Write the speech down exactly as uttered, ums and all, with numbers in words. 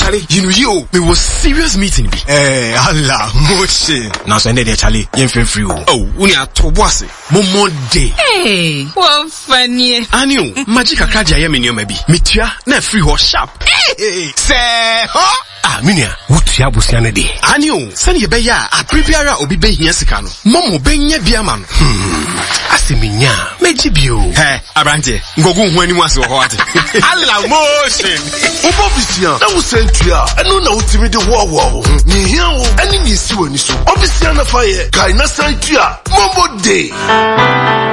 Charlie, you know you, we was serious meeting be. Eh, Allah, motion. Now send it there, Charlie. You feel free. Oh, we are to boss. Momo day. Hey, what funny. Anio, magic akadia yeminyo maybe. Mitia, na free horse sharp. Hey, say, huh? Ah, minia, what ya busiane de? Anio, send ye beya, a preparer obi be here sikano. Momo benye biaman. Hmm, asiminya, mejibio. Hey, Abrante, ngogu when you was so hot. Allah, motion. Obviously, that was sent to ya. I know now to me the war war. Ni here, any ni siwe ni so. Obviously, na fire. Kai na sent to ya. Momo day.